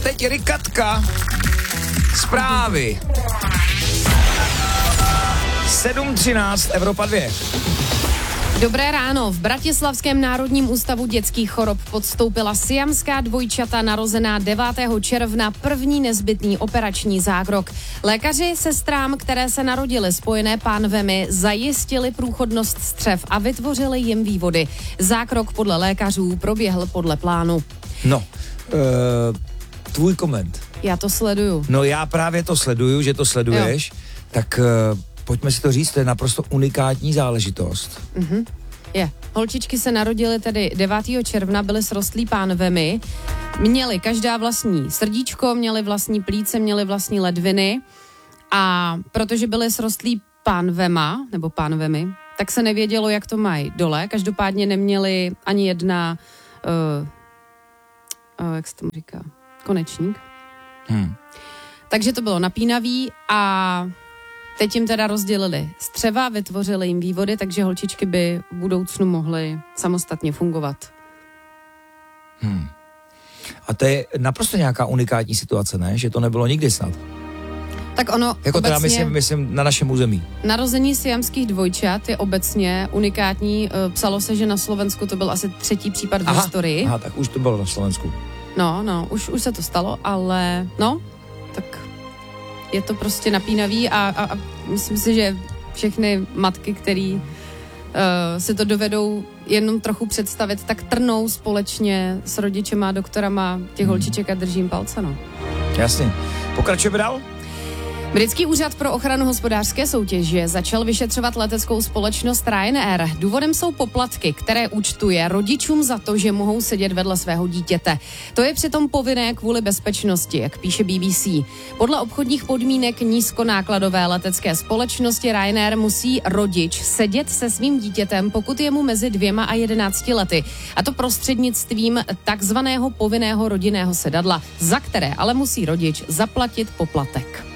teď Rikatka. Zprávy. 7:13, Evropa 2. Dobré ráno. V Bratislavském národním ústavu dětských chorob podstoupila siamská dvojčata narozená 9. června první nezbytný operační zákrok. Lékaři sestrám, které se narodily spojené pánvemi, zajistili průchodnost střev a vytvořili jim vývody. Zákrok podle lékařů proběhl podle plánu. No, tvůj koment. Já to sleduju. No já právě to sleduju, že to sleduješ, tak pojďme si to říct, to je naprosto unikátní záležitost. Je. Holčičky se narodily tedy 9. června, byly srostlí pánvemi, měly každá vlastní srdíčko, měly vlastní plíce, měly vlastní ledviny a protože byly srostlí pánvema, nebo pánvemi, tak se nevědělo, jak to mají dole. Každopádně neměli ani jedna, jak se tomu říká, konečník. Takže to bylo napínavý a teď jim teda rozdělili střeva, vytvořili jim vývody, takže holčičky by v budoucnu mohly samostatně fungovat. A to je naprosto nějaká unikátní situace, ne? Že to nebylo nikdy snad. Tak ono jako teda obecně, myslím na našem území. Narození siamských dvojčat je obecně unikátní. Psalo se, že na Slovensku to byl asi 3. případ v historii. Aha, tak už to bylo na Slovensku. No, už se to stalo, ale no, tak je to prostě napínavý a myslím si, že všechny matky, který si to dovedou jenom trochu představit, tak trnou společně s rodičema, doktorama těch holčiček a držím palce, no. Jasně. Pokračujeme dál? Britský úřad pro ochranu hospodářské soutěže začal vyšetřovat leteckou společnost Ryanair. Důvodem jsou poplatky, které účtuje rodičům za to, že mohou sedět vedle svého dítěte. To je přitom povinné kvůli bezpečnosti, jak píše BBC. Podle obchodních podmínek nízkonákladové letecké společnosti Ryanair musí rodič sedět se svým dítětem, pokud je mu mezi 2 a 11 lety. A to prostřednictvím takzvaného povinného rodinného sedadla, za které ale musí rodič zaplatit poplatek.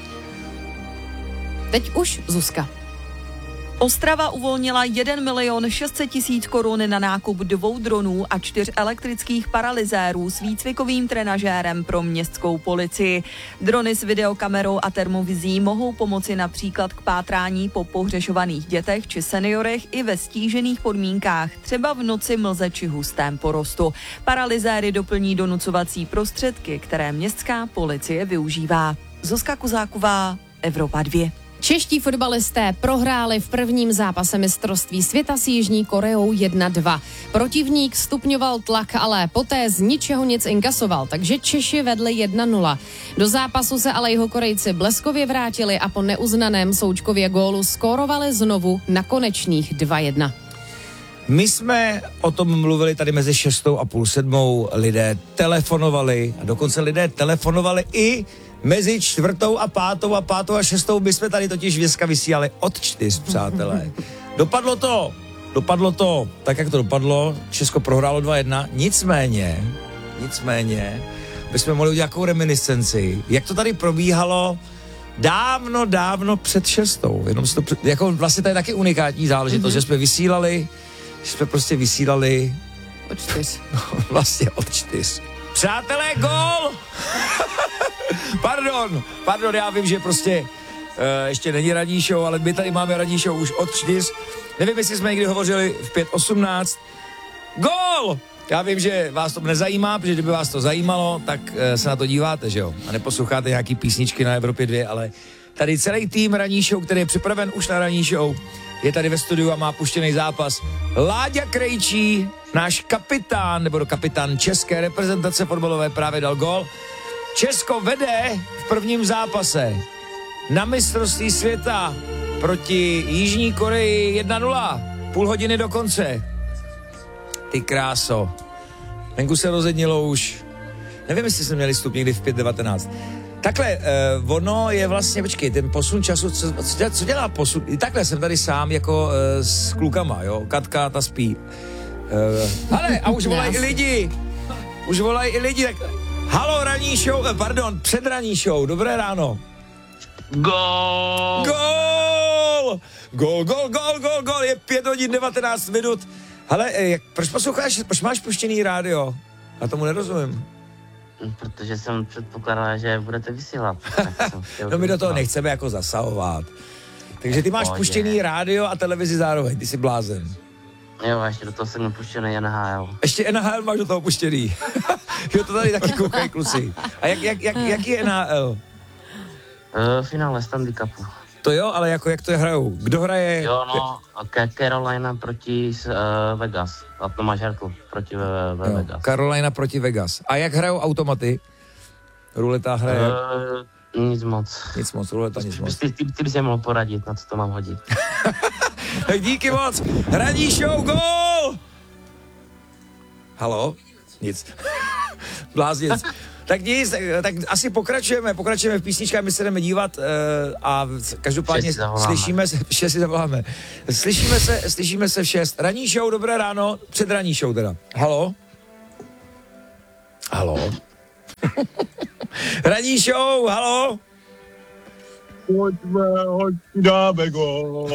Teď už Zuzka. Ostrava uvolnila 1 600 000 korun na nákup 2 dronů a 4 elektrických paralyzérů s výcvikovým trenažérem pro městskou policii. Drony s videokamerou a termovizí mohou pomoci například k pátrání po pohřešovaných dětech či seniorech i ve stížených podmínkách, třeba v noci, mlze či hustém porostu. Paralyzéry doplní donucovací prostředky, které městská policie využívá. Zuzka Kuzáková, Evropa 2. Čeští fotbalisté prohráli v prvním zápase mistrovství světa s Jižní Koreou 1-2. Protivník stupňoval tlak, ale poté z ničeho nic inkasoval, takže Češi vedli 1-0. Do zápasu se ale Jihokorejci bleskově vrátili a po neuznaném Součkově gólu skórovali znovu na konečných 2-1. My jsme o tom mluvili tady mezi 6 a půl 7. Lidé telefonovali a dokonce lidé telefonovali i mezi 4 a 5 a 5 a 6. My jsme tady totiž dneska vysílali od 4, přátelé. Dopadlo to tak, jak to dopadlo. Česko prohrálo 2-1. Nicméně, bychom mohli udělat nějakou reminiscenci. Jak to tady probíhalo dávno před 6. Jenom si to, jako vlastně to je taky unikátní záležitost, že jsme vysílali od 4. No, vlastně od 4. Přátelé, gól! Pardon, já vím, že prostě ještě není ranní show, ale my tady máme ranní show už od 4. Nevím, jestli jsme někdy hovořili v 5:18. Gól! Já vím, že vás to nezajímá, protože kdyby vás to zajímalo, tak se na to díváte, že jo? A neposloucháte nějaký písničky na Evropě 2, ale tady celý tým ranní show, který je připraven už na ranní show, je tady ve studiu a má puštěný zápas. Láďa Krejčí, náš kapitán české reprezentace fotbalové, právě dal gól. Česko vede v prvním zápase na mistrovství světa proti Jižní Koreji 1-0. Půl hodiny do konce. Ty kráso. Venku se rozednilo už. Nevím, jestli jsme měli vstup někdy v 5:19. Takhle, ono je vlastně, počkej, ten posun času, co dělá posun? Takhle jsem tady sám jako s klukama, jo, Katka, ta spí. Ale, a už volají i lidi. Tak, halo, ranní show, před ranní show, dobré ráno. Gól! Gól, je 5 hodin 19 minut. Hele, proč máš puštěný rádio? Já tomu nerozumím. Protože jsem předpokládal, že budete vysílat. Tak jsem chtěl No my do toho vysílat. nechceme jako zasahovat. Takže ty máš Pohodě. puštěný rádio a televizi zároveň, ty jsi blázen. Jo, a ještě do toho jsem napuštěný NHL. Ještě NHL máš do toho puštěný. Jo, to tady taky koukají kluci. A jaký je NHL? Finále Stanley Cupu. To jo, ale jak to hrajou? Kdo hraje? Jo, no, Carolina proti Vegas. A Tomáš Hertl proti Vegas. Carolina proti Vegas. A jak hrajou automaty? Ruleta hraje? Nic moc. Nic moc, ruleta nic moc. Ty bys mě mohl poradit, na co to mám hodit. Tak díky moc. Hraní show, gól! Halo? Nic. Bláznic. Tak nic, tak asi pokračujeme v písničkách, my se jdeme dívat a každopádně Šest si zavoláme. slyšíme se v 6. Ranní show, dobré ráno, před ranní show teda. Halo? Halo? Ranní show, halo? Pojďme, dáme gól,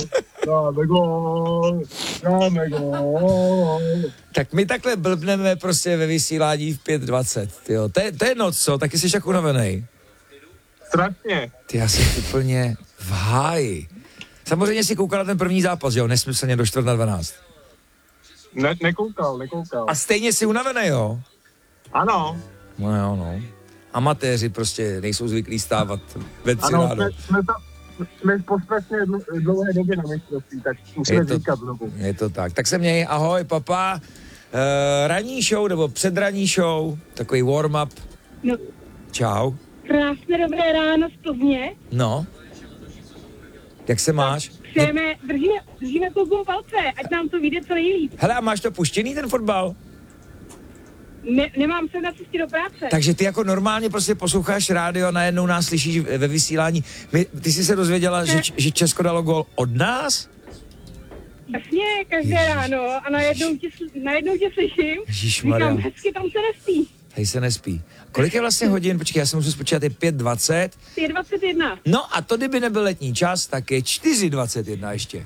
dáme gól. Tak my takhle blbneme prostě ve vysílání v 5:20, jo. To je noc, co? Taky jsi jak unavenej. Strašně. Ty, já jsem úplně v háji. Samozřejmě si koukal na ten první zápas, jo? Nesmyslně do 11:45. Nekoukal. A stejně si unavený, jo? Ano. No jo, no. Amatéři prostě nejsou zvyklí stávat ve 3 Ano, ráno. jsme po strašně dlouhé době na mistrovství, tak musíme říkat znovu. Je to tak. Tak se měj, ahoj, papa. Ranní show, nebo předranní show, takový warm-up. No, Čau. krásné dobré ráno z Plzně. No. Jak se máš? Přejeme, držíme klubům palce, ať nám to vyjde co nejlíp. Hele, a máš to puštěný, ten fotbal? Nemám se na cestě do práce. Takže ty jako normálně prostě posloucháš rádio a najednou nás slyšíš ve vysílání. Ty jsi se dozvěděla, že Česko dalo gól od nás? Jasně, každé ráno a najednou tě slyším. Ježišmarja. Říkám, hezky tam se nespí. Tady se nespí. Kolik je vlastně hodin? Počkej, já si musím spočítat, je 5:20. 5:21. No a to, kdyby nebyl letní čas, tak je 4:21 ještě.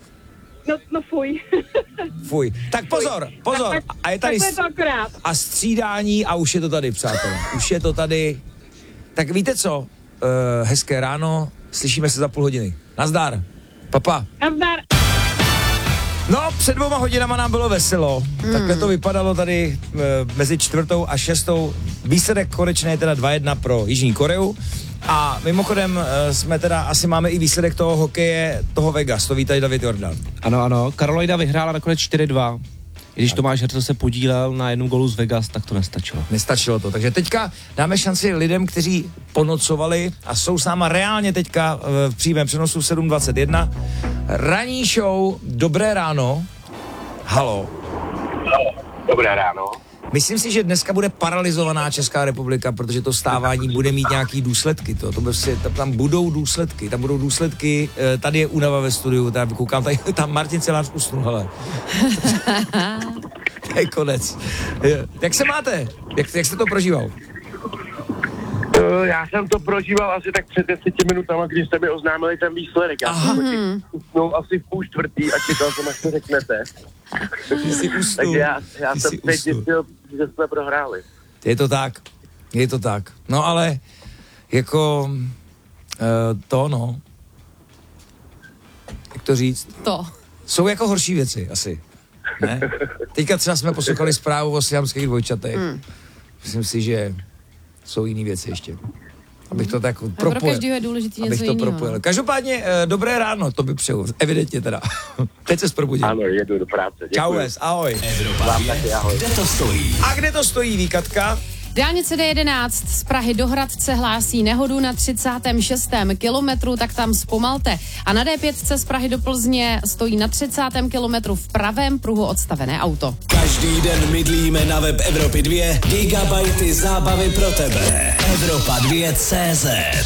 No fuj. Fuj. Tak pozor. A je tady Takhle to akorát. a střídání a už je to tady, přátelé. Už je to tady. Tak víte co? Hezké ráno, slyšíme se za půl hodiny. Nazdar. Papa. Nazdar. No, před 2 hodinama nám bylo veselo. Takhle to vypadalo tady mezi 4. a 6. Výsledek konečný je teda 2:1 pro Jižní Koreu. A mimochodem jsme teda, asi máme i výsledek toho hokeje, toho Vegas, to ví tady David Jordan. Ano, Carolina vyhrála nakonec 4:2. I když Tomáš Hertl se podílel na jednom golu z Vegas, tak to nestačilo. Nestačilo to, takže teďka dáme šanci lidem, kteří ponocovali a jsou s náma reálně teďka v přímém přenosu 7:21. Ranní show, dobré ráno. Halo. Dobré ráno. Myslím si, že dneska bude paralizovaná Česká republika, protože to stávání bude mít nějaký důsledky. Tam budou důsledky, tady je únava ve studiu, tady koukám, tam Martin Celář usnul, hele. To je konec. Jak se máte? Jak jste to prožíval? Já jsem to prožíval asi tak před 10 minutama, když jste mi oznámili ten výsledek. Já jsem usnul asi v 3:30 a čekal jsem, až to řeknete. Ty jsi usnul. Takže já jsem teď zjistil, že jsme prohráli. Je to tak. No ale jako jak to říct? Jsou jako horší věci asi, ne? Teďka třeba jsme poslouchali zprávu o siamských dvojčatech. Myslím si, že jsou jiný věci ještě. Abych to tak propojil. Pro každého je důležitý něco jiného. Každopádně dobré ráno, to by přeju. Evidentně teda. Teď se zprobudím. Ano, jedu do práce. Děkuji. Čau, ahoj. Vám taky, ahoj. Kde to stojí? A kde to stojí, Víkatka? Dálnice D11 z Prahy do Hradce hlásí nehodu na 36. kilometru, tak tam zpomalte. A na D5 z Prahy do Plzně stojí na 30. kilometru v pravém pruhu odstavené auto. Každý den mydlíme na web Evropy 2 gigabajty zábavy pro tebe. Evropa 2.cz